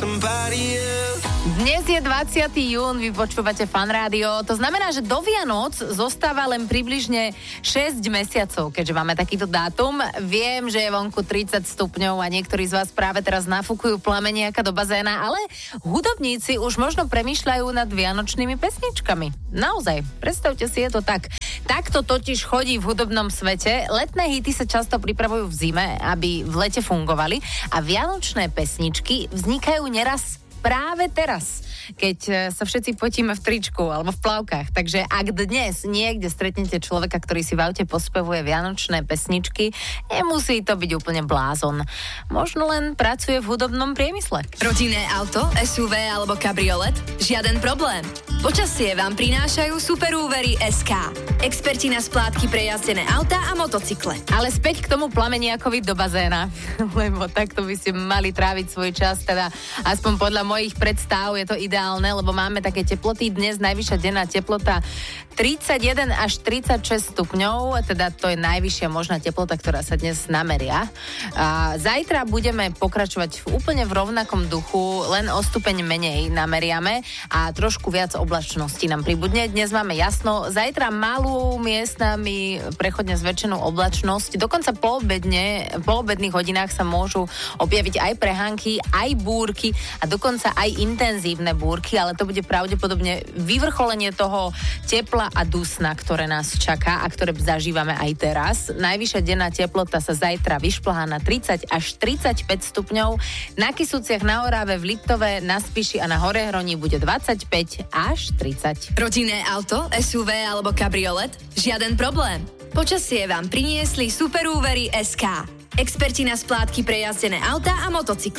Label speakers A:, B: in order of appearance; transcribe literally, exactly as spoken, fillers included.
A: Dnes je dvadsiateho júna, vy počúvate Fan Rádio. To znamená, že do Vianoc zostáva len približne šesť mesiacov, keďže máme takýto dátum. Viem, že je vonku tridsať stupňov a niektorí z vás práve teraz nafúkujú plameniaka do bazéna, ale hudobníci už možno premýšľajú nad vianočnými pesničkami. Naozaj, predstavte si, je to tak. Takto totiž chodí v hudobnom svete. Letné hity sa často pripravujú v zime, aby v lete fungovali a vianočné pesničky vznikajú neraz práve teraz, keď sa všetci potíme v tričku alebo v plavkách. Takže ak dnes niekde stretnete človeka, ktorý si v aute pospevuje vianočné pesničky, nemusí to byť úplne blázon. Možno len pracuje v hudobnom priemysle.
B: Rodinné auto, es ú vé alebo kabriolet? Žiaden problém. Počasie vám prinášajú Superúvery es ká. Experti na splátky pre jazdené auta a motocykle.
A: Ale späť k tomu plameniakovi do bazéna, lebo takto by ste mali tráviť svoj čas, teda aspoň podľa mojich predstav je to ideálne, lebo máme také teploty. Dnes najvyššia denná teplota tridsaťjeden až tridsaťšesť stupňov, teda to je najvyššia možná teplota, ktorá sa dnes nameria. A zajtra budeme pokračovať v úplne v rovnakom duchu, len o stupeň menej nameriame a trošku viac oblačnosti nám pribudne. Dnes máme jasno, zajtra malú miestami prechodne zväčšenú oblačnosť, dokonca po obedne, po obedných hodinách sa môžu objaviť aj prehánky, aj búrky a dokonca aj intenzívne búrky, ale to bude pravdepodobne vyvrcholenie toho tepla a dusna, ktoré nás čaká a ktoré zažívame aj teraz. Najvyššia denná teplota sa zajtra vyšplhá na tridsať až tridsaťpäť stupňov. Na Kysuciach, na Orave, v Liptove, na Spiši a na Horehroní bude dvadsaťpäť až tridsať.
B: Rodinné auto, es ú vé alebo kabriolet? Žiaden problém. Počasie vám priniesli Superúvery es ká. Experti na splátky pre jazdené auta a motocykle.